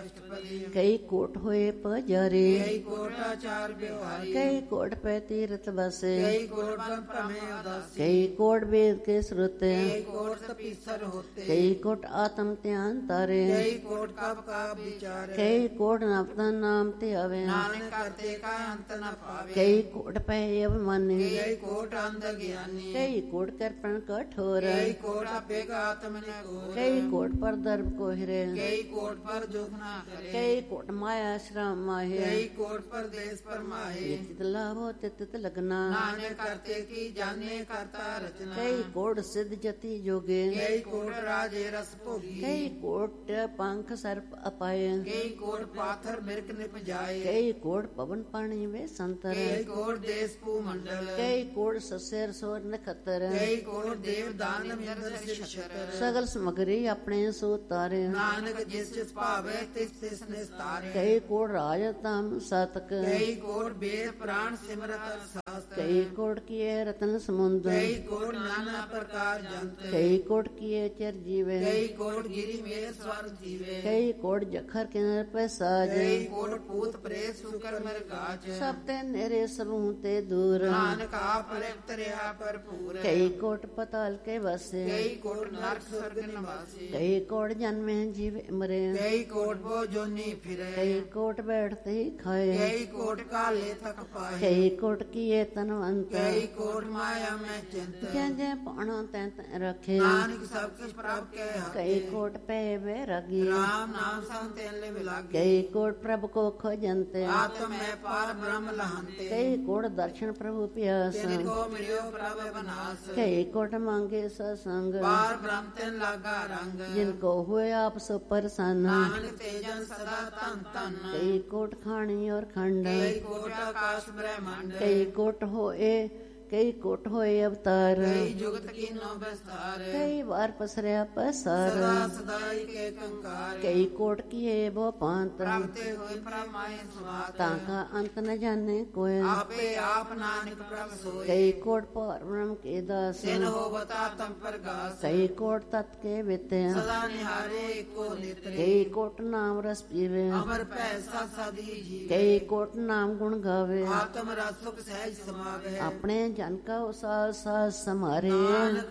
ਅਸ਼ਟਪਦੀ ਕਈ ਕੋਟ ਹੋਏ ਪਜਾਰੇ ਕਈ ਕੋਟ ਆਚਾਰ ਵਿਵਹਾਰੀ ਕਈ ਕੋਟ ਪੈ ਤੀਰਥ ਬਸੇ ਕਈ ਕੋਟ ਬਨ ਭ੍ਰਮੇ ਉਦਾਸੀ ਕਈ ਕੋਟ ਵੇਦ ਕੇ ਸਰੁਤੇ ਕਈ ਕੋਟ ਤਪੀਸਰ ਹੋਤੇ ਕਈ ਕੋਟ ਆਤਮ ਧਿਆਨ ਤਾਰੇ ਕਈ ਕੋਟ ਕਬ ਕਾ ਵਿਚਾਰੇ ਕਈ ਕੋਟ ਨਵਤਾ ਨਾਮ ਤੇ ਆਵੇ ਨਾਨਕ ਕਰਤੇ ਕਾ ਅੰਤ ਨ ਪਾਵੇ ਕਈ ਕੋਟ ਪੈ ਅਭਿਮਾਨੀ ਕਈ ਕੋਟ ਅੰਧ ਗਿਆਨੀ ਕਈ ਕੋਟ ਕਰਪਣ ਕਠੋਰ ਕਈ ਕੋਟ ਆਪੇ ਕਾ ਆਤਮ ਨੇ ਕੋਰ ਕਈ ਕੋਟ ਪਰ ਦਰਬ ਕੋਹਿਰੇ ਕਈ ਕੋਟ ਪਰ ਦੁਖ ਨਾ ਕਰੇ ਕਈ ਕੋਟ ਮਾਇਆ ਸ਼ਰਮ ਮਾਹੇ ਕਈ ਕੋਟ ਪਰ ਦੇਸ ਪਰਮਾਏ ਤਿਤ ਲਾਭੋ ਤਿਤ ਲਗਨਾ ਨਾਨਕ ਕਰਤੇ ਕੀ ਜਾਣੇ ਕਰਤਾ ਰਚਨਾ ਕਈ ਕੋਟ ਸਿੱਧ ਜਤੀ ਜੋਗੇ ਕਈ ਕੋਟ ਰਾਜੇ ਰਸ ਭੋਗੀ ਕਈ ਕੋਟ ਪੰਖ ਸਰਪ ਅਪਾਏ ਕਈ ਕੋਟ ਪਾਥਰ ਮਿਰਕ ਨਿਪਜਾਏ ਕਈ ਕੋਟ ਪਵਨ ਪਾਣੀ ਵੇ ਸੰਤਰ ਕਈ ਕੋਟ ਦੇਸ ਭੂ ਮੰਡਲ ਕਈ ਕੋਟ ਸਸੇਰ ਸੋਰ ਨਖਤਰ ਕਈ ਕੋਟ ਦੇਵ ਦਾਨਵ ਇੰਦਰ ਸਿਸ਼ਤਰ ਸਗਲ ਸਮਗਰੀ ਆਪਣੇ ਸੋ ਤਾਰੇ ਨਾਨਕ ਜਿਸ ਜਿਸ ਭਾਵੇ ਤਿਸ ਤਿਸ ਨਿਸਤਾਰੇ ਕਈ ਕੋਟ ਰਾਜ ਤਮ ਸਤਕ ਕਈ ਕੋਟ ਬੇਦ ਪ੍ਰਾਣ ਸਿਮਰਤ ਸ਼ਾਸਤਰ ਕਈ ਕੋਟ ਕੀਏ ਰਤਨ ਸਮੁੰਦ ਕਈ ਕੋਟ ਨਾਨਾ ਪ੍ਰਕਾਰ ਜੰਤ ਕਈ ਕੋਟ ਕੀਏ ਚਰ ਜੀਵੇ ਕਈ ਕੋਟ ਗਿਰੀ ਮੇਰੇ ਸਵਰ ਜੀਵੇ ਕਈ ਕੋਟ ਜਖਰ ਕਿਨਰ ਪੈ ਸਾਜ ਕਈ ਕੋਟ ਪੂਤ ਪ੍ਰੇਤ ਸੁਕਰ ਮਰਗਾਜ ਸਭ ਤੇ ਨੇਰੇ ਸਰੂ ਤੇ ਦੂਰ ਨਾਨਕ ਆਪ ਲਿਪਤ ਰਿਹਾ ਭਰਪੂਰ ਕਈ ਕੋਟ ਪਤਾਲ ਕੇ ਵਸੇ ਕਈ ਕੋਟ ਨਰਕ ਸੁਰਗ ਨਿਵਾਸੀ ਕਈ ਕੋਟ ਜਨਮੇ ਜੀਵੇ ਮਰੇ ਕਈ ਕੋਟ ਬੋ ਜੋਨੀ ਫਿਰੇ ਕਈ ਕੋਟ ਬੈਠਤੇ ਹੀ ਖਾਏ ਕਈ ਕੋਟ ਕਾਲੇ ਤਕ ਪਾਏ ਕਈ ਕੋਟ ਕੀਏ ਤਨਵੰਤ ਕਈ ਕੋਟ ਮਾਇਆ ਮੈਂ ਚਿੰਤ ਜੈ ਜੈ ਪਾਣਾ ਤੈ ਤੈ ਰਖੇ ਨਾਨਕ ਸਭ ਕੁਛ ਪ੍ਰਭ ਕੇ ਕਈ ਹੱਥੇ ਕੋਟ ਪੈ ਬੈਰਾਗੀ ਰਾਮ ਨਾਮ ਸੰਤ ਲੈ ਮਿਲਾਗੇ ਕਈ ਕੋਟ ਪ੍ਰਭ ਕੋ ਖੋਜੰਤੇ ਆਤਮ ਮੈਂ ਪਾਰ ਬ੍ਰਹਮ ਲਹੰਤੇ ਕਈ ਕੋਟ ਦਰਸ਼ਨ ਪ੍ਰਭੂ ਪਿਆਸ ਤਿਨ ਕੋ ਮਿਲਿਓ ਪ੍ਰਭ ਬਨਾਸ ਕਈ ਕੋਟ ਮੰਗੇ ਸਸੰਗ ਪਾਰ ਬ੍ਰਹਮ ਤਿਨ ਲਾਗਾ ਰੰਗ ਜਿਨ ਕੋ ਹੋਏ ਆਪ ਸੋ ਪਰਸਨ ਨਾਨਕ ਤੇਜਨ ਸਦਾ ਤਨ ਤਨ ਕਈ ਕੋਟ ਖਾਣੀ ਔਰ ਖੰਡ ਕਈ ਕੋਟ ਆਕਾਸ਼ ਬ੍ਰਹਮੰਡ ਕਈ ਕੋਟ ਹੋਏ ਕਈ ਕੋਟ ਹੋਏ ਅਵਤਾਰ ਕਈ ਜੁਗਤ ਕੀਨੋ ਵਿਸਤਾਰ ਕਈ ਵਾਰ ਪਸਰਿਆ ਪਸਾਰ ਸਦਾ ਸਦਾਈ ਕੇ ਕੰਕਾਰ ਕਈ ਕੋਟ ਕੀਏ ਬੋ ਪਾਂਤ ਪ੍ਰਭ ਤੇ ਹੋਏ ਪ੍ਰਭ ਮਾਏ ਸਮਾਤ ਤਾਂ ਕਾ ਅੰਤ ਨ ਜਾਣੇ ਕੋਇ ਆਪੇ ਆਪ ਨਾਨਕ ਪ੍ਰਭ ਸੋਈ ਕਈ ਕੋਟ ਪਰ ਬ੍ਰਹਮ ਕੇ ਦਾਸ ਤਿਨ ਹੋ ਬਤਾ ਤਮ ਪ੍ਰਗਾਸ ਕਈ ਕੋਟ ਤਤ ਕੇ ਵਿਤੇ ਸਦਾ ਨਿਹਾਰੇ ਏਕੋ ਨਿਤਰੇ ਕਈ ਕੋਟ ਨਾਮ ਰਸ ਪੀਵੇ ਅਮਰ ਭੈ ਸਤ ਸਦੀ ਜੀ ਕਈ ਕੋਟ ਨਾਮ ਗੁਣ ਗਾਵੇ ਆਤਮ ਰਸ ਸੁਖ ਸਹਿਜ ਸਮਾਵੇ ਆਪਣੇ ਜਨ ਕਾ ਉਸਾਸ ਸਾਸ ਸਮਾਰੇ ਨਾਨਕ